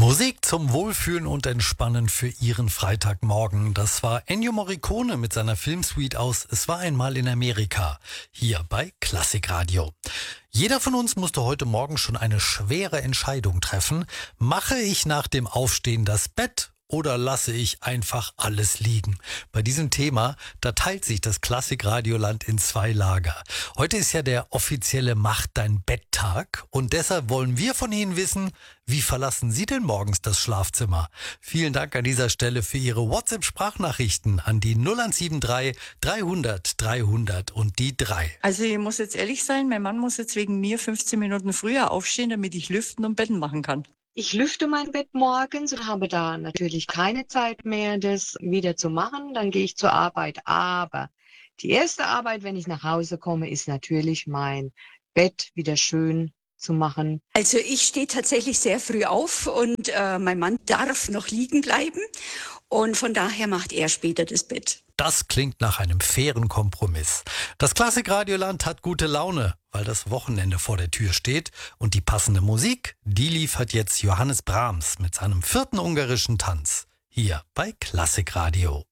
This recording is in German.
Musik zum Wohlfühlen und Entspannen für Ihren Freitagmorgen. Das war Ennio Morricone mit seiner Filmsuite aus Es war einmal in Amerika, hier bei Klassikradio. Jeder von uns musste heute Morgen schon eine schwere Entscheidung treffen. Mache ich nach dem Aufstehen das Bett oder lasse ich einfach alles liegen? Bei diesem Thema, da teilt sich das Klassikradioland in zwei Lager. Heute ist ja der offizielle Mach dein Bett-Tag und deshalb wollen wir von Ihnen wissen, wie verlassen Sie denn morgens das Schlafzimmer? Vielen Dank an dieser Stelle für Ihre WhatsApp-Sprachnachrichten an die 0173 300 300 und die 3. Also ich muss jetzt ehrlich sein, mein Mann muss jetzt wegen mir 15 Minuten früher aufstehen, damit ich lüften und Betten machen kann. Ich lüfte mein Bett morgens und habe da natürlich keine Zeit mehr, das wieder zu machen. Dann gehe ich zur Arbeit. Aber die erste Arbeit, wenn ich nach Hause komme, ist natürlich mein Bett wieder schön zu machen. Also ich stehe tatsächlich sehr früh auf und mein Mann darf noch liegen bleiben und von daher macht er später das Bett. Das klingt nach einem fairen Kompromiss. Das Klassikradioland hat gute Laune, weil das Wochenende vor der Tür steht und die passende Musik, die liefert jetzt Johannes Brahms mit seinem 4. ungarischen Tanz hier bei Klassikradio.